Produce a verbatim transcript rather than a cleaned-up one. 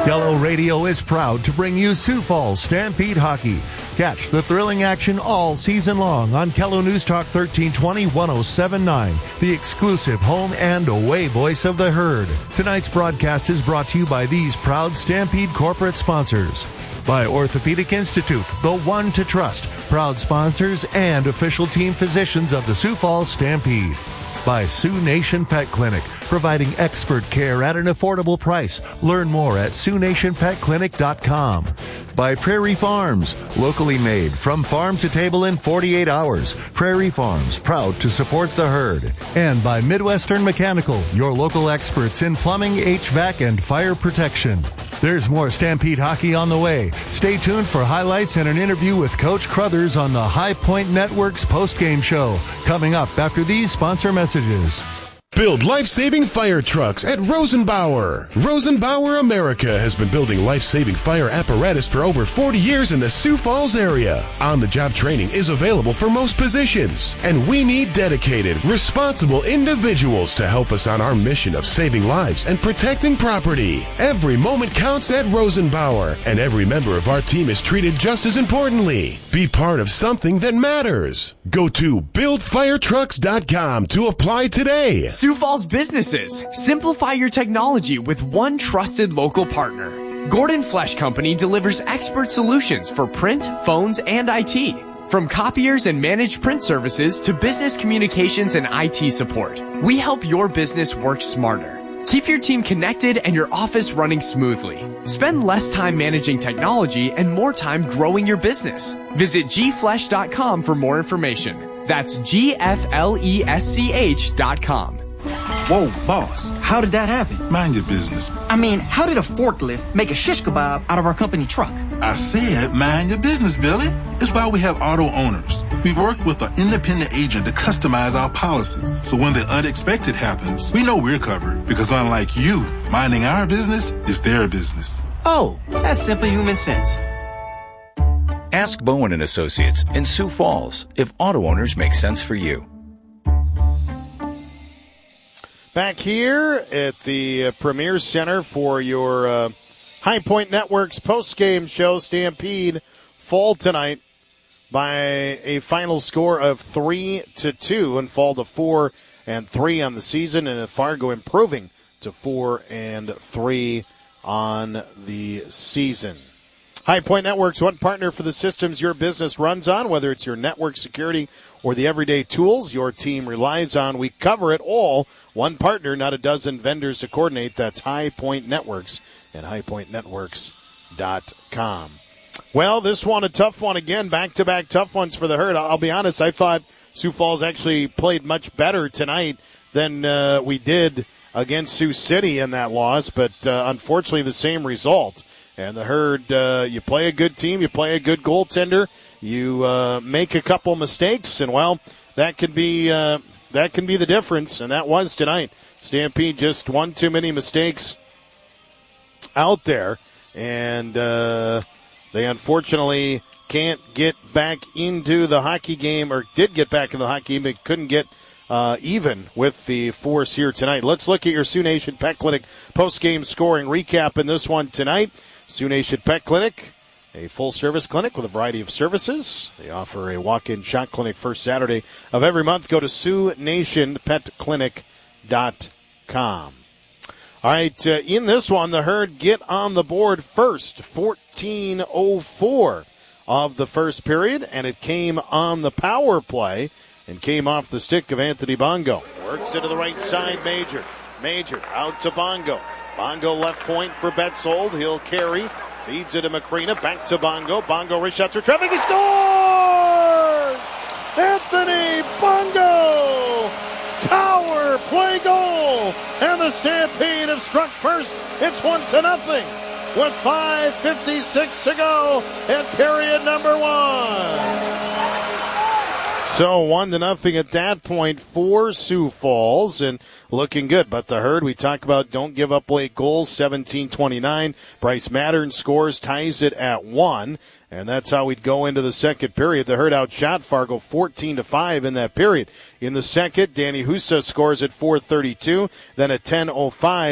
Yellow Radio is proud to bring you Sioux Falls Stampede Hockey. Catch the thrilling action all season long on K E L O News Talk thirteen twenty, one oh seven point nine, the exclusive home and away voice of the herd. Tonight's broadcast is brought to you by these proud Stampede corporate sponsors. By Orthopedic Institute, the one to trust, proud sponsors and official team physicians of the Sioux Falls Stampede. By Sioux Nation Pet Clinic, providing expert care at an affordable price. Learn more at sioux nation pet clinic dot com. By Prairie Farms, locally made from farm to table in forty-eight hours. Prairie Farms, proud to support the herd. And by Midwestern Mechanical, your local experts in plumbing, H V A C, and fire protection. There's more Stampede Hockey on the way. Stay tuned for highlights and an interview with Coach Crothers on the High Point Network's postgame show, coming up after these sponsor messages. Build life-saving fire trucks at Rosenbauer. Rosenbauer America has been building life-saving fire apparatus for over forty years in the Sioux Falls area. On-the-job training is available for most positions, and we need dedicated, responsible individuals to help us on our mission of saving lives and protecting property. Every moment counts at Rosenbauer, and every member of our team is treated just as importantly. Be part of something that matters. Go to build fire trucks dot com to apply today. Sioux Falls businesses, simplify your technology with one trusted local partner. Gordon Flesh Company delivers expert solutions for print, phones, and I T. From copiers and managed print services to business communications and I T support, we help your business work smarter. Keep your team connected and your office running smoothly. Spend less time managing technology and more time growing your business. Visit g flesh dot com for more information. That's G F L E S C H dot com. Whoa, boss, how did that happen? Mind your business. I mean, how did a forklift make a shish kebab out of our company truck? I said mind your business, Billy. It's why we have auto owners. We work with an independent agent to customize our policies. So when the unexpected happens, we know we're covered. Because unlike you, minding our business is their business. Oh, that's simply human sense. Ask Bowen and Associates in Sioux Falls if auto owners make sense for you. Back here at the uh, Premier Center for your uh, High Point Network's post-game show, Stampede fall tonight by a final score of three to two and fall to four and three on the season, and Fargo improving to four and three on the season. High Point Networks, one partner for the systems your business runs on, whether it's your network security or the everyday tools your team relies on. We cover it all. One partner, not a dozen vendors to coordinate. That's High Point Networks and high point networks dot com. Well, this one a tough one again, back-to-back tough ones for the herd. I'll be honest, I thought Sioux Falls actually played much better tonight than uh, we did against Sioux City in that loss, but uh, unfortunately the same result. And the herd, uh, you play a good team, you play a good goaltender, you uh, make a couple mistakes, and well, that can be uh, that can be the difference, and that was tonight. Stampede just one too many mistakes out there, and uh, they unfortunately can't get back into the hockey game, or did get back into the hockey game, but couldn't get Uh, even with the force here tonight. Let's look at your Sioux Nation Pet Clinic post-game scoring recap in this one tonight. Sioux Nation Pet Clinic, a full-service clinic with a variety of services. They offer a walk-in shot clinic first Saturday of every month. Go to sioux nation pet clinic dot com. All right, uh, in this one, the herd get on the board first, fourteen oh four of the first period, and it came on the power play. And came off the stick of Anthony Bongo. Works it to the right side, Major. Major out to Bongo. Bongo left point for Betzold. He'll carry. Feeds it to Macrina. Back to Bongo. Bongo wrist shot through traffic. He scores! Anthony Bongo! Power play goal! And the Stampede have struck first. It's one to nothing with five fifty-six to go in period number one. So one to nothing at that point for Sioux Falls, and looking good. But the herd, we talk about don't give up late goals, seventeen twenty-nine. Bryce Mattern scores, ties it at one, and that's how we'd go into the second period. The herd outshot Fargo fourteen to five in that period. In the second, Danny Husa scores at four thirty-two. Then at ten oh five.